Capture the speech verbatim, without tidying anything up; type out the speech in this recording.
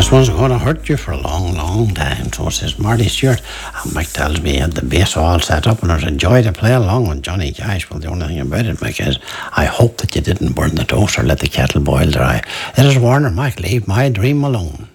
this one's going to hurt you for a long, long time. So says Marty Stewart. And Mike tells me he had the bass all set up and it was a joy to play along with Johnny Cash. Well, the only thing about it, Mike, is I hope that you didn't burn the toast or let the kettle boil dry. It is Warner Mac, Leave My Dream Alone.